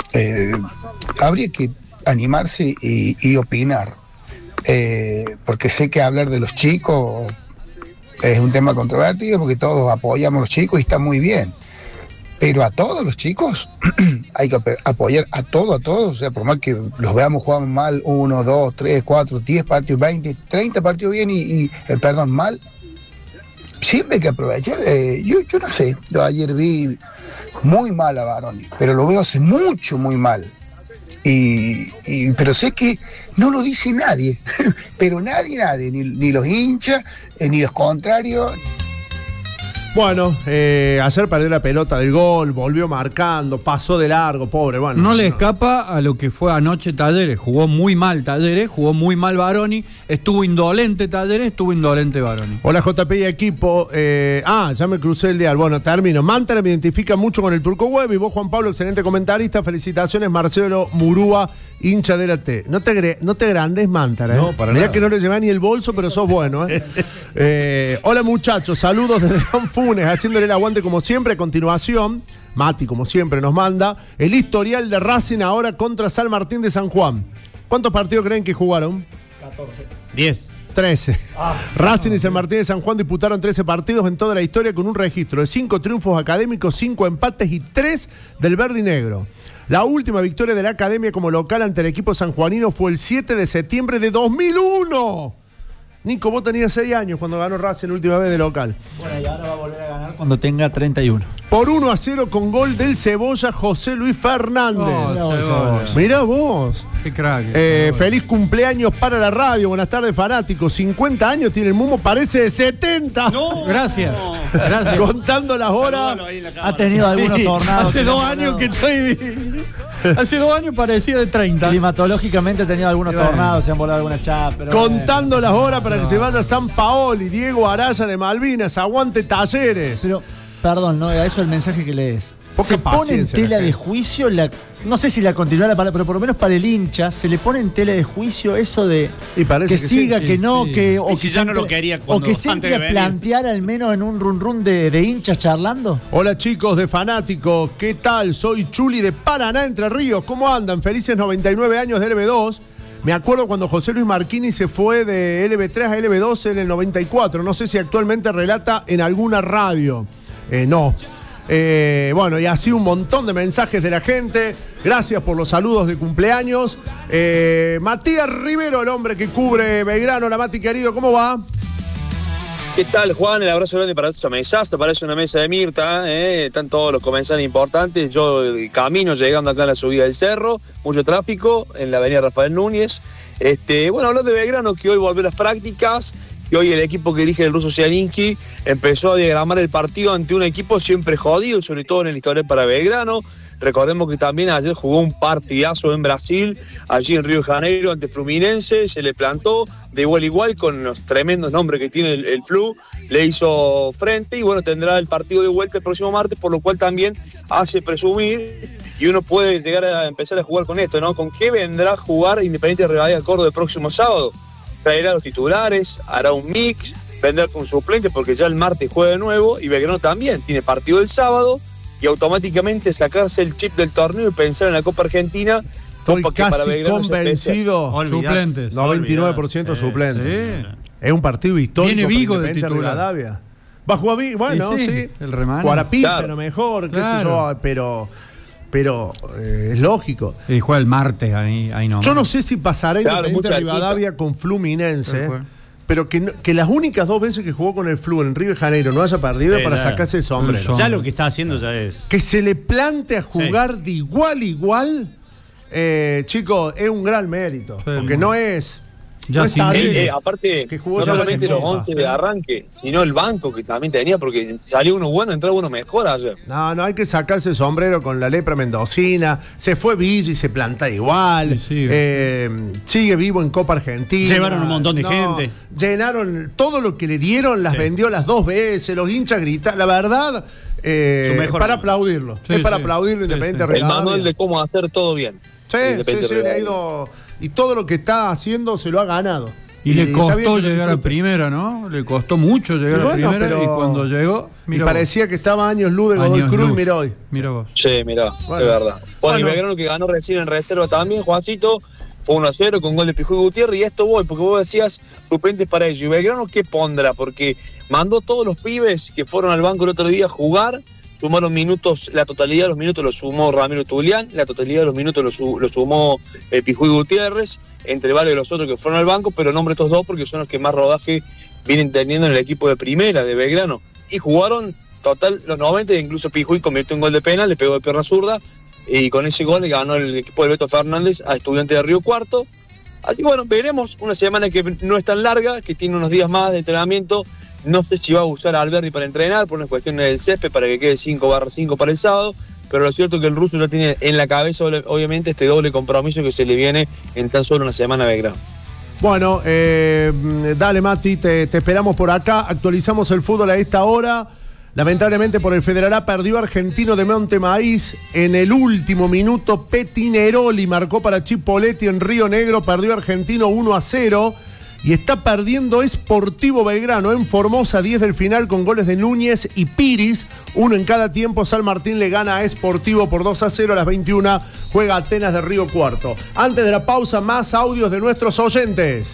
habría que animarse y opinar, porque sé que hablar de los chicos es un tema controvertido, porque todos apoyamos a los chicos y está muy bien, pero a todos los chicos hay que apoyar a todos, o sea, por más que los veamos jugar mal 1, 2, 3, 4, 10 partidos, 20, 30 partidos bien y mal, siempre hay que aprovechar. Yo no sé, yo ayer vi muy mal a Baroni, pero lo veo hace mucho muy mal. Pero sé que no lo dice nadie, pero nadie, ni los hinchas, ni los contrarios. Bueno, ayer perdió la pelota del gol, volvió marcando, pasó de largo, pobre. Bueno, no le escapa a lo que fue anoche Talleres. Jugó muy mal Talleres, jugó muy mal Baroni, estuvo indolente Talleres, estuvo indolente Baroni. Hola JP y equipo. Ya me crucé el dial. Bueno, termino. Mantara me identifica mucho con el Turco Web y vos, Juan Pablo, excelente comentarista. Felicitaciones, Marcelo Murúa, hincha de la T. No te grandes, Mantara. No, para Mirá nada. que no le llevas ni el bolso, pero sos bueno. Hola muchachos, saludos desde Funes, haciéndole el aguante como siempre. A continuación, Mati, como siempre, nos manda el historial de Racing ahora contra San Martín de San Juan. ¿Cuántos partidos creen que jugaron? 14. 10. 13. Racing y San Martín de San Juan disputaron 13 partidos en toda la historia con un registro de 5 triunfos académicos, 5 empates y 3 del verde y negro. La última victoria de la academia como local ante el equipo sanjuanino fue el 7 de septiembre de 2001. Nico, vos tenías 6 años cuando ganó Racing la última vez de local. Bueno, y ahora va a volver a ganar cuando tenga 31. Por 1-0 con gol del Cebolla José Luis Fernández. Cebolla. Mirá vos. Qué crack. Feliz cumpleaños para la radio. Buenas tardes, fanáticos. 50 años tiene el Mumo, parece de 70. No. Gracias. Contando las horas. Ha tenido algunos tornados. Hace 2 años que estoy. Hace 2 años parecía de 30. Climatológicamente ha tenido algunos tornados, se han volado algunas chapas. Pero Contando las horas para que se vaya San Paoli, Diego Araya de Malvinas, aguante Talleres. Pero, perdón, no, a eso el mensaje que lees. Poca Se pone en paciencia, tela la de gente. juicio, no sé si la continuará, pero por lo menos para el hincha, se le pone en tela de juicio eso de Y parece que que siga, sí, que sí, no, sí. que. Y si ya no lo quería cuando- o que se antes entre de a venir. plantear al menos en un run de hinchas charlando. Hola chicos de Fanáticos, ¿qué tal? Soy Chuli de Paraná, Entre Ríos. ¿Cómo andan? Felices 99 años de LB2. Me acuerdo cuando José Luis Marchini se fue de LB3 a LB2 en el 94. No sé si actualmente relata en alguna radio. No. Bueno, y así un montón de mensajes de la gente. Gracias por los saludos de cumpleaños. Matías Rivero, el hombre que cubre Belgrano. La Mati querido, ¿cómo va? ¿Qué tal, Juan? El abrazo grande para esta mesaza, parece una mesa de Mirta, están todos los comensales importantes, yo camino llegando acá a la subida del cerro, mucho tráfico en la avenida Rafael Núñez. Bueno, hablando de Belgrano, que hoy volvió a las prácticas, y hoy el equipo que dirige el ruso Zianinski empezó a diagramar el partido ante un equipo siempre jodido, sobre todo en el historial para Belgrano. Recordemos que también ayer jugó un partidazo en Brasil, allí en Río de Janeiro ante Fluminense, se le plantó de igual a igual con los tremendos nombres que tiene el Flu, le hizo frente y bueno, tendrá el partido de vuelta el próximo martes, por lo cual también hace presumir y uno puede llegar a empezar a jugar con esto, ¿no? ¿Con qué vendrá a jugar Independiente de Rivadavia Córdoba el próximo sábado? Traerá los titulares, hará un mix, vendrá con suplente porque ya el martes juega de nuevo y Belgrano también tiene partido el sábado y automáticamente sacarse el chip del torneo y pensar en la Copa Argentina. Estoy Copa que para casi Belgrano es convencido. Suplentes. 99% suplentes. Sí. Es un partido histórico. Viene Vigo para de Independiente titular. Rivadavia. Va a jugar Vigo, bueno, Sí, sí, sí. el remano. Jugará Pipe, Claro. pero mejor, qué sé Claro. yo, pero es lógico. Y juega el martes ahí nomás. Yo no sé si pasará Claro, Independiente mucha Rivadavia con Fluminense, Tal cual. pero que las únicas 2 veces que jugó con el Flu en Río de Janeiro no haya perdido Sí, para ya. sacarse el sombrero. Ya lo que está haciendo ya es. Que se le plante a jugar de igual a igual, chicos, es un gran mérito. Sí, porque no es. Ya no es sin Talleres, él, Aparte, que jugó no ya solamente en los Copa. 11 de arranque, sino el banco que también tenía, porque salió uno bueno, entraba uno mejor ayer. No, hay que sacarse el sombrero con la lepra mendocina. Se fue Villa y se planta igual. Sí, sigue vivo en Copa Argentina. Llevaron un montón de gente. Llenaron todo lo que le dieron, las vendió las 2 veces, los hinchas gritan. La verdad, mejor para momento. aplaudirlo. Sí, es para sí. aplaudirlo Sí, Independiente sí. El Rivadavia. manual de cómo hacer todo bien. Sí, Independiente le ha Rivadavia. ido. Y todo lo que está haciendo se lo ha ganado. Y le está bien costó que lo llegar a disfrute. primera, ¿no? Le costó mucho llegar a primera y cuando llegó, Y mira parecía que estaba años luz de Godoy Cruz, mirá hoy. Mira vos. Sí, mirá, Bueno. es verdad. Bueno, y Belgrano que ganó recién en reserva también, Juancito, fue 1-0 con gol de Pijuy Gutiérrez, y esto voy, porque vos decías suplentes para ellos. ¿Y Belgrano qué pondrá? Porque mandó todos los pibes que fueron al banco el otro día a jugar, sumaron minutos, la totalidad de los minutos lo sumó Ramiro Tulián, la totalidad de los minutos lo sumó Pijuy Gutiérrez, entre varios de los otros que fueron al banco, pero nombro estos dos porque son los que más rodaje vienen teniendo en el equipo de primera de Belgrano. Y jugaron total los 90, e incluso Pijuy convirtió un gol de penal, le pegó de pierna zurda, y con ese gol le ganó el equipo de Beto Fernández a Estudiantes de Río Cuarto. Así que bueno, veremos una semana que no es tan larga, que tiene unos días más de entrenamiento. No sé si va a usar a Alberdi para entrenar, por una cuestión del césped, para que quede 5/5 para el sábado, pero lo cierto es que el ruso ya tiene en la cabeza, obviamente, este doble compromiso que se le viene en tan solo una semana a Belgrano. Bueno, dale Mati, te esperamos por acá. Actualizamos el fútbol a esta hora. Lamentablemente por el Federal A perdió Argentino de Montemaíz en el último minuto. Petineroli marcó para Chipoletti en Río Negro, perdió Argentino 1-0 y está perdiendo Sportivo Belgrano en Formosa, 10 del final con goles de Núñez y Piris, uno en cada tiempo. San Martín le gana a Sportivo por 2-0 a las 21, juega Atenas de Río Cuarto. Antes de la pausa, más audios de nuestros oyentes.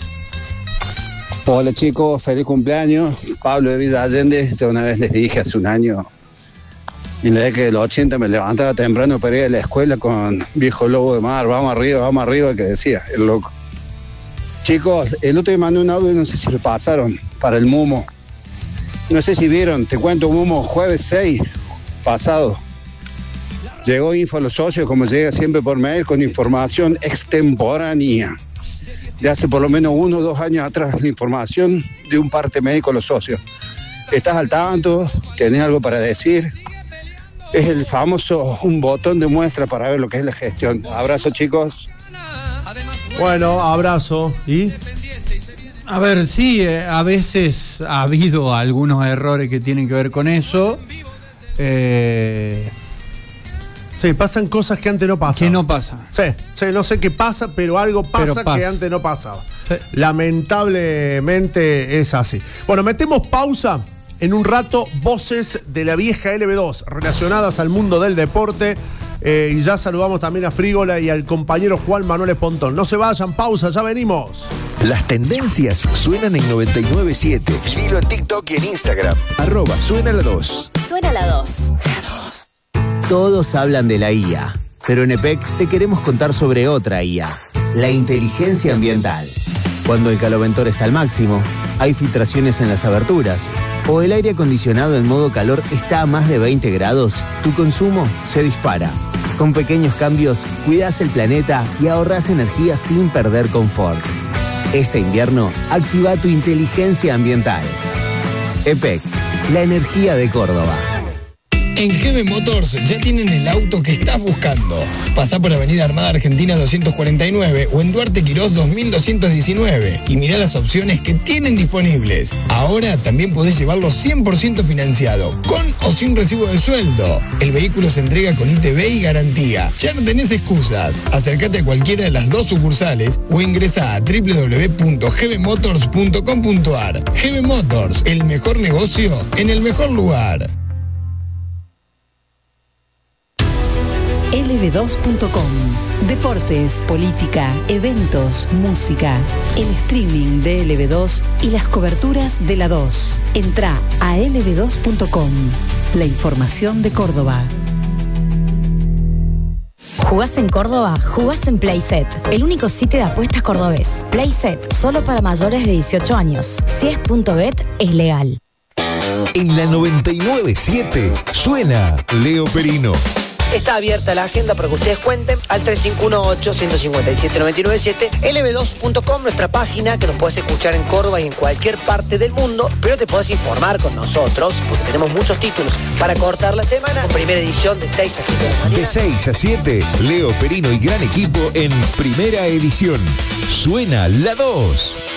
Hola chicos, feliz cumpleaños. Pablo de Villa Allende. Ya una vez les dije hace un año, en la década del 80 me levantaba temprano para ir a la escuela con viejo lobo de mar, vamos arriba, que decía el loco. Chicos, el otro día mandé un audio, no sé si lo pasaron, para el Mumo. No sé si vieron, te cuento Mumo, jueves 6 pasado. Llegó info a los socios, como llega siempre por mail, con información extemporánea. De hace por lo menos 1 o 2 años atrás, la información de un parte médico a los socios. ¿Estás al tanto? ¿Tenés algo para decir? Es el famoso, un botón de muestra para ver lo que es la gestión. Abrazo, chicos. Bueno, abrazo. ¿Y? A ver, sí, a veces ha habido algunos errores que tienen que ver con eso. Sí, pasan cosas que antes no pasaban. Que no pasan. Sí, no sé qué pasa, pero algo pasa que antes no pasaba. Sí. Lamentablemente es así. Bueno, metemos pausa. En un rato, voces de la vieja LB2 relacionadas al mundo del deporte. Y ya saludamos también a Frígola y al compañero Juan Manuel Espontón. No se vayan, pausa, ya venimos. Las tendencias suenan en 99.7. Seguilo en TikTok y en Instagram. @suena la 2. Suena la 2. Todos hablan de la IA, pero en EPEC te queremos contar sobre otra IA, la inteligencia ambiental. Cuando el caloventor está al máximo, hay filtraciones en las aberturas, o el aire acondicionado en modo calor está a más de 20 grados, tu consumo se dispara. Con pequeños cambios, cuidás el planeta y ahorrás energía sin perder confort. Este invierno, activa tu inteligencia ambiental. EPEC, la energía de Córdoba. En GB Motors ya tienen el auto que estás buscando. Pasá por Avenida Armada Argentina 249 o en Duarte Quirós 2219 y mirá las opciones que tienen disponibles. Ahora también podés llevarlo 100% financiado, con o sin recibo de sueldo. El vehículo se entrega con ITV y garantía. Ya no tenés excusas. Acércate a cualquiera de las 2 sucursales o ingresá a www.gbmotors.com.ar. GB Motors, el mejor negocio en el mejor lugar. lb2.com. Deportes, política, eventos, música, el streaming de LB2 y las coberturas de la 2. Entrá a lb2.com. La información de Córdoba. ¿Jugás en Córdoba? Jugás en Playset, el único sitio de apuestas cordobés. Playset, solo para mayores de 18 años. Si es .bet, es legal. En la 99.7 suena Leo Perino. Está abierta la agenda para que ustedes cuenten al 3518-157-997, lb2.com, nuestra página que nos puedes escuchar en Córdoba y en cualquier parte del mundo, pero te podés informar con nosotros porque tenemos muchos títulos para cortar la semana, con primera edición de 6 a 7 de la mañana. De 6 a 7, Leo Perino y gran equipo en primera edición. Suena la 2.